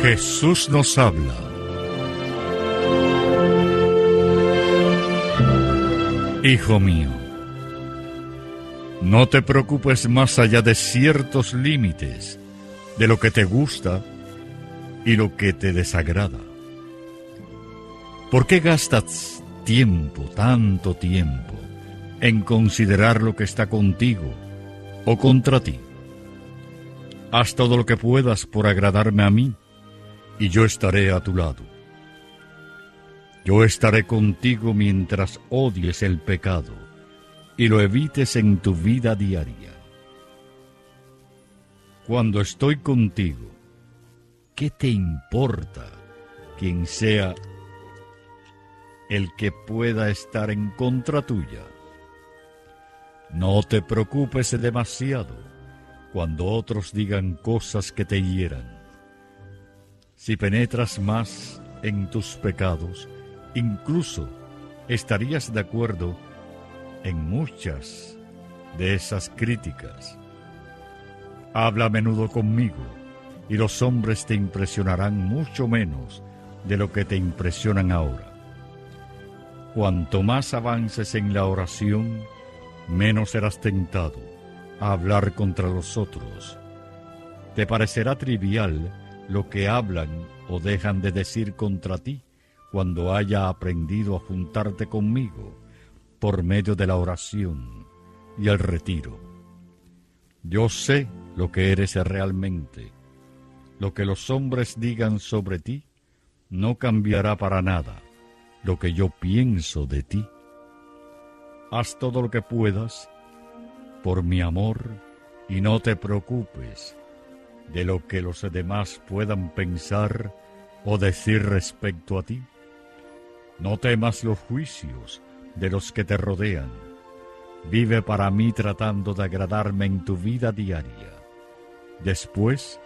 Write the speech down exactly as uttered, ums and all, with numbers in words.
Jesús nos habla. Hijo mío, no te preocupes más allá de ciertos límites de lo que te gusta y lo que te desagrada. ¿Por qué gastas tiempo, tanto tiempo, en considerar lo que está contigo o contra ti? Haz todo lo que puedas por agradarme a mí, y yo estaré a tu lado. Yo estaré contigo mientras odies el pecado y lo evites en tu vida diaria. Cuando estoy contigo, ¿qué te importa quien sea el que pueda estar en contra tuya? No te preocupes demasiado cuando otros digan cosas que te hieran. Si penetras más en tus pecados, incluso estarías de acuerdo en muchas de esas críticas. Habla a menudo conmigo y los hombres te impresionarán mucho menos de lo que te impresionan ahora. Cuanto más avances en la oración, menos serás tentado a hablar contra los otros. Te parecerá trivial lo que hablan o dejan de decir contra ti cuando haya aprendido a juntarte conmigo por medio de la oración y el retiro. Yo sé lo que eres realmente. Lo que los hombres digan sobre ti no cambiará para nada lo que yo pienso de ti. Haz todo lo que puedas por mi amor y no te preocupes de lo que los demás puedan pensar o decir respecto a ti. No temas los juicios de los que te rodean. Vive para mí tratando de agradarme en tu vida diaria. Después,